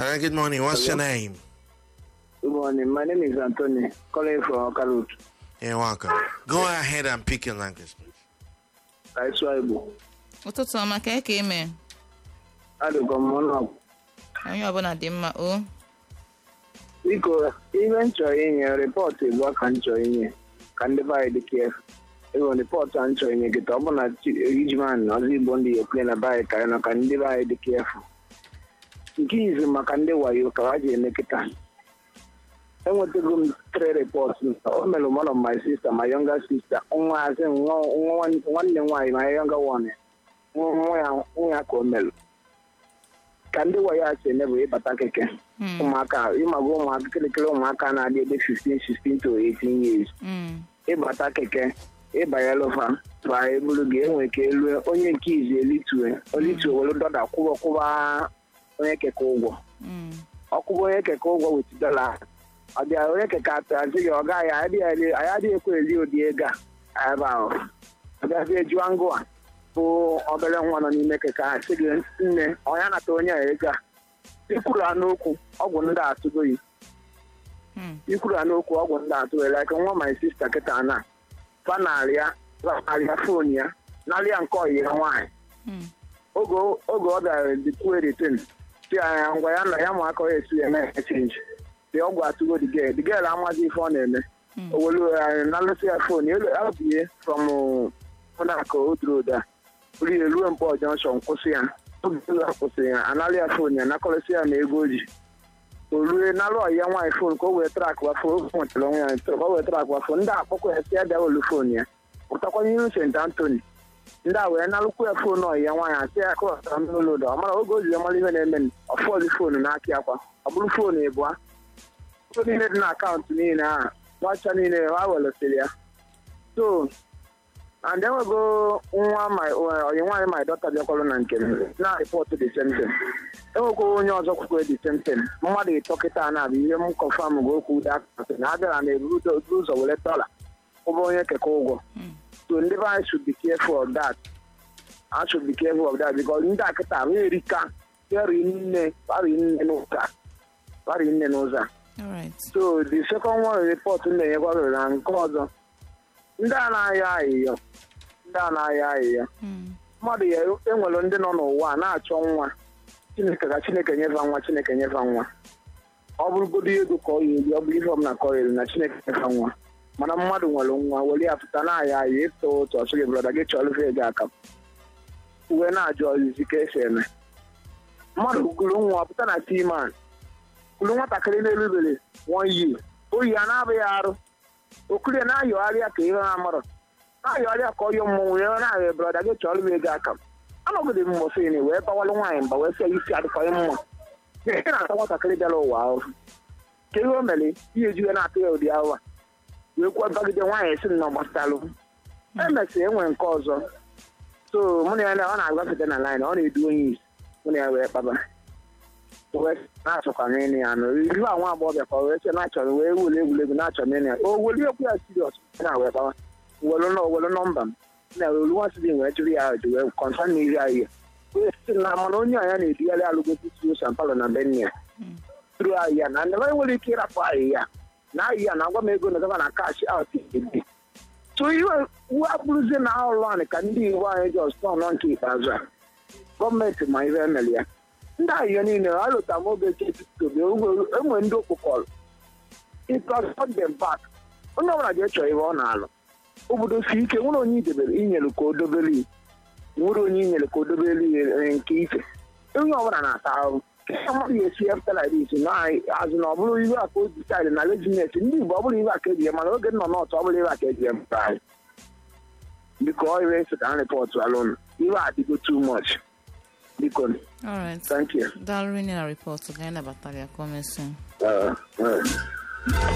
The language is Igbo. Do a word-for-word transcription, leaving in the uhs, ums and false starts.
Hello, good morning. What's Hello? your name? Good morning. My name is Anthony, calling from Okalut. You're welcome. Go ahead and pick your language, please. Kaiswaibu. ụtụtụ ọma ka eke ime Adịkwa m ọnụ. onye ọbụla dị mma o Biko, ihe m chọrọ inye rịpọtụ ịbụọ ka m chọrọ inye ka ndị be anyị dị kef. Ịhụ rịpọtụ a m chọrọ inye gịta ọ bụ na Rijman ọzọ Igbo ndị ekwe na be anyị ka na ka ndị be anyị dị kef. Nke izu maka ndị wayo ka ha ji eme kịta. Enwetago m three reports. O mere one of my sister, my younger sister. Nwa asị nwanne nwaanyị, my younger one. Nwa ya nwa ya ka o mere. Ka ndị wayo asị eme bụ ịbata keke. Ụmụaka, ịmago ụmụaka kịrịkịrị ụmụaka na-adị ebe fifteen, sixteen to eighteen years. Ịbata keke, ịbanyelụfa, fa eburu gị enwe ka elu onye nke izi elitue. Olitue were dọda kwụba kwụba onye keke ụgwọ. Ọkwụba onye keke ụgwọ wit dọla. Ọ bịa onye keke atụ asị gị ọ gaghị anyị adịghị ekwe eri ụdị ego a ebe ahụ. Ọ bịazie jụọ ngụa bụ obere nwa nọ n'ime keke a sị gị nne onye anata onye a ego a ikwuru n'okwu ọgwụ ndị atụgoyi ikwuru n'okwu ọgwụ ndị atụgoyi like nwa my sister kịta na fa narịa narịa fon ya narịa nke ọyị ya nwaanyị oge ọ bịara dịkwuo retin si anya ngwa ya na ya ma aka ya esi ya na chenji dị ọgwụ atụgo the girl the girl amaghị ife ọ na-eme owelu na nlụsị ya fon elu abụghị from ụnaka odroda ri eruo mkpọ junction kwụsị ya oge kwụsị ya analụ ya fon ya nakọrịsị ya na ego o ji o rue nalụ ọyị ya nwaanyị fon ka o wee trak wafo oge nwetara onwe ya ka o wee trak wafo ndị akpọkwa ya si ya bịa olu fon ya pụtakwanye ihu St. Anthony ndị a wee nalụkwa ya fon ọyị ya nwaanyị asị ya kọrọtara m n'ụlọ ụdọ ọ mara oge o ji ya mara ihe na-eme ọfọdụ fon n'aka akwa ọ bụrụ fon ịbụa ego niile dị na akaụntụ niile ahụ nwacha niile ha welụsịrị ya so and enwego nwa onye nwaanyị my daughter bịakwalụ na nke na rịpọtụ the same thing enwekwa onye ọzọ kwukwe the same thing mmadụ ịtọ kịta na-abụ ihe m kọfam ga okwu dị akaụntụ na abịara na eburu ụzọ were dọla ụbụ onye keke ụgwọ so ndị be anyị should be careful of that I should be careful of that because ndị a kịta ahụ erika eri nne pari nne n'ụzọ pari nne n'ụzọ so the second one report m na-enyekwara na nke ọzọ ndị a na-ayọ ahịhịa ndị a na-ayọ ahịhịa mmadụ ya enwere ndị nọ n'ụwa na-achọ nwa Chineke ka Chineke nyefa nwa Chineke nyefa nwa ọ bụrụgodo ego ka ọ yi eri ọ bụrụ ihe ọbụla ka ọ yiri na Chineke nyefa nwa mana mmadụ nwere nwa were ya pụta na-ayọ ahịhịa ịtụ ụtụ ọsọ gị brọda gị chọrọ ife ego aka uwe na-ajụ ọzizi ka esi eme mmadụ gụrụ nwa pụta na timan kwuru nwatakịrị na-erubere one year oyi a na-abụghị arụ okurie na-ayọgharịa ka ihe ha marọ na-ayọgharịa ka ọyọ mmọnwụ ya na-ahịa brọda gị chọrọ m ego aka m anọgide m mbọsịnị wee bawalụ nwaanyị mba wee sịa isi adịkọghị mma ị na-ata nwatakịrị bịara ụwa ahụ ka ihe o mere ihe ejiwe na-atụ ya ụdị ahụ a wee kwuo bagide nwaanyị si na gbasalụ emesịrị enwe nke ọzọ so mụ na ya ọ na-agafete na line ọ na-edu onye isi mụ na ya wee kpaba na-achọkwa n'ịnị ya nụ ihu a nwa agbọghọbịa ka ọ wee che na-achọrọ wee wule egwuregwu na-achọ n'ịnị ya o weli okwu ya siriọs na wee kpawa welu nọmba m na olu nwa sidi wee jụrụ ya ajụ wee kọnsa na iri ahịa wee si na mana onye a ya na-edugharị alụgosi tru sampalo na benia tru ahịa na nebe nwere ike ịrapụ ahịhịa na ahịhịa na agwa m ego na gaba na kash aut ebe so iwe uwe akpụrụzie na ọrụ anyị ka ndị Igbo anyị ji ọsọ nọ nke ikpeazụ a gọọmenti ma ihe emere ya ndị ahịa niile ha lụta m oge chetobe enwe ndị okpokọrọ ịtọsọ dem bak onye ọbụla ga-echọ ihe ọ na-alụ obodo si ike nwere onye idebere inyere ka o dobere nwere onye inyere ka o dobere nke ife onye ọbụla na-ata ahụhụ ka mmadụ ga-esi epụtara isi na azụ na ọ bụrụ iwe aka o disaịdị na lejinet ndị Igbo ọ bụrụ iwe aka eji ya mana oge nọ n'ọtụ ọ bụrụ iwe aka eji ya mpụta anyị biko ọ iwe nsị ka m rịpọtụ alụnụ iwe adịgo too much biko thank you daalụ rinne na rịpọtụ ga anyị nabatara ya kọmesị